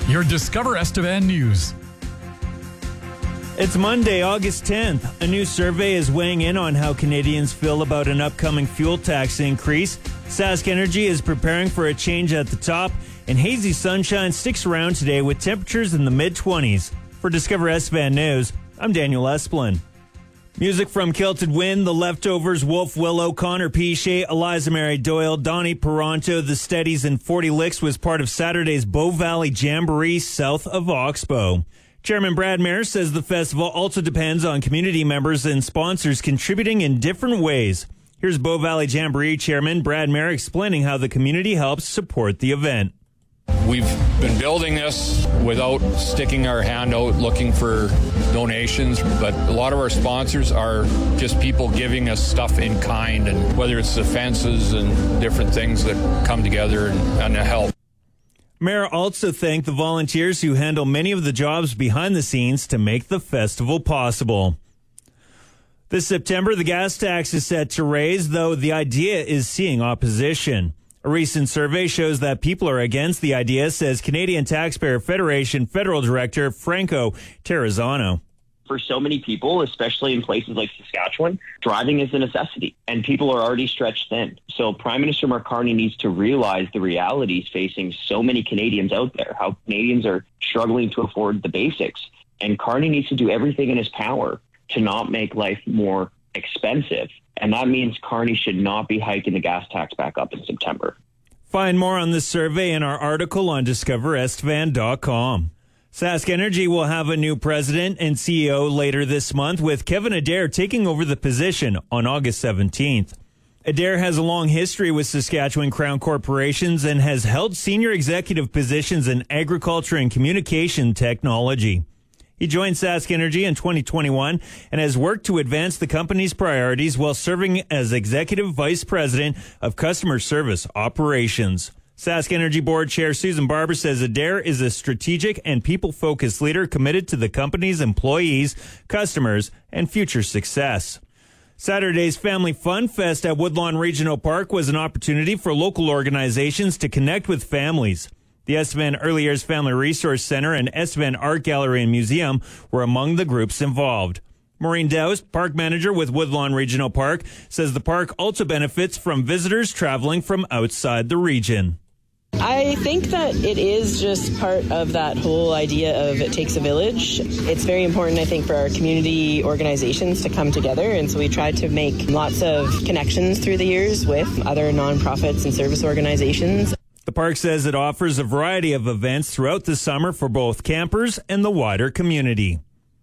your Discover Estevan news. It's Monday, August 10th. A new survey is weighing in on how Canadians feel about an upcoming fuel tax increase. Sask Energy is preparing for a change at the top, and hazy sunshine sticks around today with temperatures in the mid-20s. For Discover Estevan News, I'm Daniel Esplin. Music from Kilted Wind, The Leftovers, Wolf Willow, Connor Piche, Eliza Mary Doyle, Donnie Peranto, The Steadies, and 40 Licks was part of Saturday's Bow Valley Jamboree south of Oxbow. Chairman Brad Mayer says the festival also depends on community members and sponsors contributing in different ways. Here's Bow Valley Jamboree Chairman Brad Mayer explaining how the community helps support the event. We've been building this without sticking our hand out looking for donations, but a lot of our sponsors are just people giving us stuff in kind, and whether it's the fences and different things that come together and help. Mayor also thanked the volunteers who handle many of the jobs behind the scenes to make the festival possible. This September, the gas tax is set to raise, though the idea is seeing opposition. A recent survey shows that people are against the idea, says Canadian Taxpayer Federation Federal Director Franco Terrazzano. For so many people, especially in places like Saskatchewan, driving is a necessity, and people are already stretched thin. So Prime Minister Mark Carney needs to realize the realities facing so many Canadians out there, how Canadians are struggling to afford the basics. And Carney needs to do everything in his power to not make life more expensive. And that means Carney should not be hiking the gas tax back up in September. Find more on this survey in our article on discoverestevan.com. Sask Energy will have a new president and CEO later this month, with Kevin Adair taking over the position on August 17th. Adair has a long history with Saskatchewan Crown Corporations and has held senior executive positions in agriculture and communication technology. He joined Sask Energy in 2021 and has worked to advance the company's priorities while serving as Executive Vice President of Customer Service Operations. Sask Energy Board Chair Susan Barber says Adair is a strategic and people-focused leader committed to the company's employees, customers, and future success. Saturday's Family Fun Fest at Woodlawn Regional Park was an opportunity for local organizations to connect with families. The Estevan Early Years Family Resource Center and Estevan Art Gallery and Museum were among the groups involved. Maureen Dowse, park manager with Woodlawn Regional Park, says the park also benefits from visitors traveling from outside the region. I think that it is just part of that whole idea of it takes a village. It's very important, I think, for our community organizations to come together, and so we try to make lots of connections through the years with other nonprofits and service organizations. The park says it offers a variety of events throughout the summer for both campers and the wider community.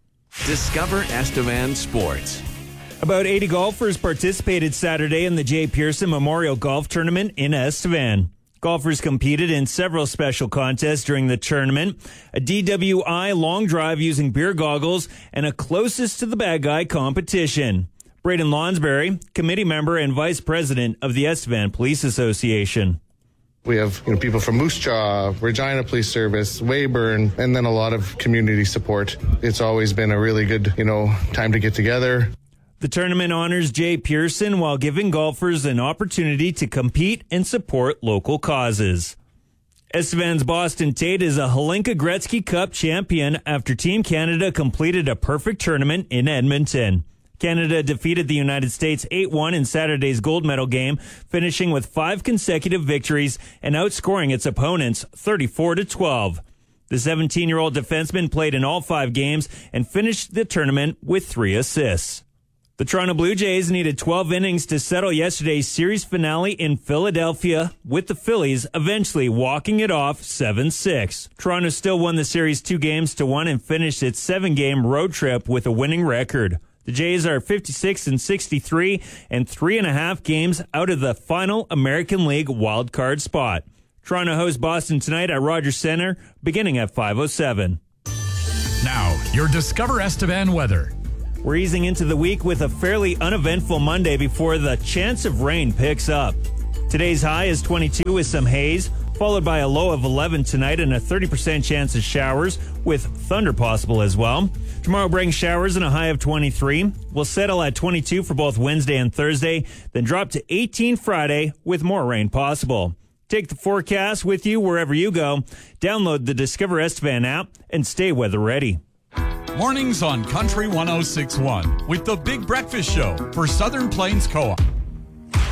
Discover Estevan Sports. About 80 golfers participated Saturday in the Jay Pearson Memorial Golf Tournament in Estevan. Golfers competed in several special contests during the tournament, a DWI long drive using beer goggles, and a closest to the bad guy competition. Braden Lonsberry, committee member and vice president of the Estevan Police Association. We have people from Moose Jaw, Regina Police Service, Weyburn, and then a lot of community support. It's always been a really good, time to get together. The tournament honors Jay Pearson while giving golfers an opportunity to compete and support local causes. Estevan's Boston Tate is a Hlinka Gretzky Cup champion after Team Canada completed a perfect tournament in Edmonton. Canada defeated the United States 8-1 in Saturday's gold medal game, finishing with 5 consecutive victories and outscoring its opponents 34-12. The 17-year-old defenseman played in all 5 games and finished the tournament with 3 assists. The Toronto Blue Jays needed 12 innings to settle yesterday's series finale in Philadelphia, with the Phillies eventually walking it off 7-6. Toronto still won the series 2-1 and finished its 7-game road trip with a winning record. The Jays are 56-63 and 3.5 games out of the final American League wildcard spot. Toronto hosts Boston tonight at Rogers Centre, beginning at 5:07. Now, your Discover Estevan weather. We're easing into the week with a fairly uneventful Monday before the chance of rain picks up. Today's high is 22 with some haze, followed by a low of 11 tonight and a 30% chance of showers with thunder possible as well. Tomorrow brings showers and a high of 23. We'll settle at 22 for both Wednesday and Thursday, then drop to 18 Friday with more rain possible. Take the forecast with you wherever you go. Download the Discover Estevan app and stay weather ready. Mornings on Country 106.1 with the Big Breakfast Show for Southern Plains Co-op.